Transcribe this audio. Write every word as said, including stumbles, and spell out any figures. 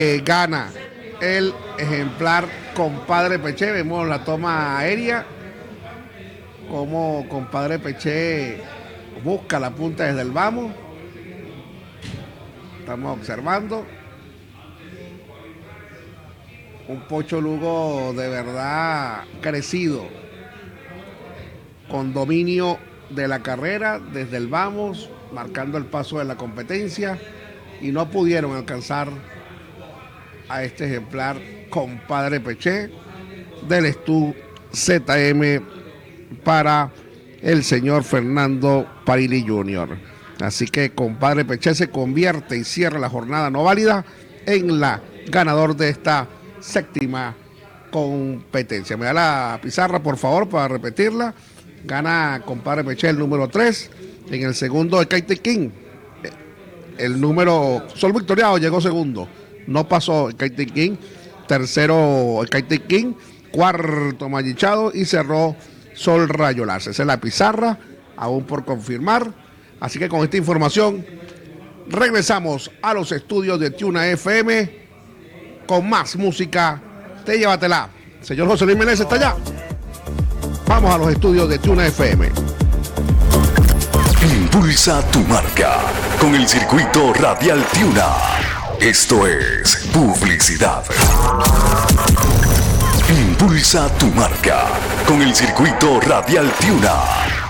Eh, gana el ejemplar Compadre Peché. Vemos la toma aérea, como Compadre Peché busca la punta desde el vamos. Estamos observando un Pocho Lugo de verdad crecido, con dominio de la carrera desde el vamos, marcando el paso de la competencia, y no pudieron alcanzar a este ejemplar Compadre Peché del Estú Z M para el señor Fernando Parili junior Así que Compadre Peché se convierte y cierra la jornada no válida en la ganador de esta séptima competencia. Me da la pizarra, por favor, para repetirla. Gana Compadre Peché el número tres. En el segundo, el Kaite King. El número Sol Victoriado llegó segundo. No pasó el Kaite King. Tercero, el Kaite King. Cuarto, Magichado. Y cerró Sol Rayolarse. Esa es la pizarra, aún por confirmar. Así que con esta información regresamos a los estudios de Tiuna F M con más música. Te llévatela. Señor José Luis Menezes está allá. Vamos a los estudios de Tiuna F M. Impulsa tu marca con el circuito radial Tiuna. Esto es publicidad. Impulsa tu marca con el circuito radial Tiuna.